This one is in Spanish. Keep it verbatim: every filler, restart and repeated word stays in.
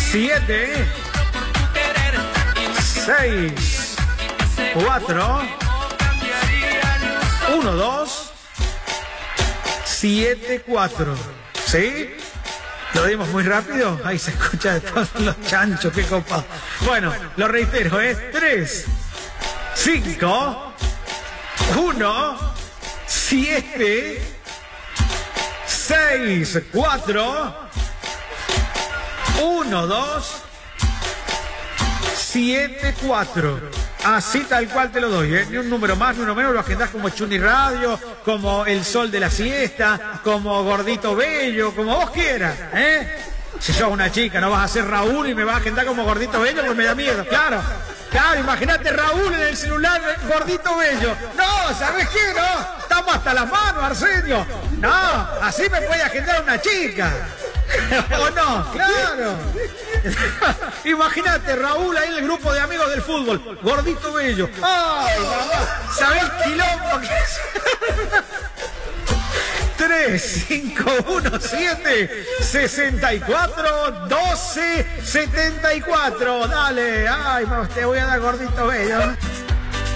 siete, seis, cuatro, uno, dos, siete, cuatro. ¿Sí? ¿Lo dimos muy rápido? Ahí se escucha de todos los chanchos, qué copa. Bueno, lo reitero, es tres, cinco, uno, siete, seis, cuatro, uno, dos, siete, cuatro. Así tal cual te lo doy, ¿eh? Ni un número más, ni uno menos, lo agendás como Chuni Radio, como El Sol de la Siesta, como Gordito Bello, como vos quieras, ¿eh? Si sos una chica, no vas a ser Raúl y me vas a agendar como Gordito Bello porque me da miedo, claro. Claro, imagínate Raúl en el celular, Gordito Bello. No, ¿sabes qué? No, estamos hasta las manos, Arsenio. No, así me puede agendar una chica. ¿O no? Claro. Imagínate Raúl ahí en el grupo de amigos del fútbol. Gordito Bello. ¡Ay, mamá! ¿Sabés quilombo que es? tres, cinco, uno, siete, sesenta y cuatro, doce, setenta y cuatro. Dale. Ay, te voy a dar Gordito Bello.